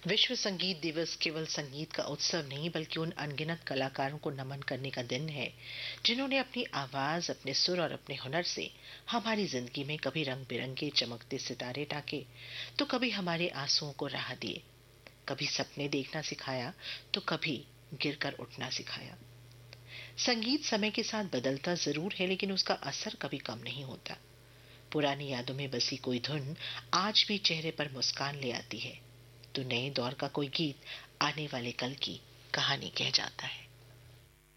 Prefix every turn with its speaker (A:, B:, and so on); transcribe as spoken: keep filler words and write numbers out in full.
A: विश्व संगीत दिवस केवल संगीत का उत्सव नहीं बल्कि उन अनगिनत कलाकारों को नमन करने का दिन है जिन्होंने अपनी आवाज, अपने सुर और अपने हुनर से हमारी जिंदगी में कभी रंग बिरंगे चमकते सितारे टाके, तो कभी हमारे आंसुओं को राह दिए, कभी सपने देखना सिखाया, तो कभी गिरकर उठना सिखाया। संगीत समय के साथ बदलता जरूर है, लेकिन उसका असर कभी कम नहीं होता। पुरानी यादों में बसी कोई धुन आज भी चेहरे पर मुस्कान ले आती है, तो नए दौर का कोई गीत आने वाले कल की कहानी कह जाता है।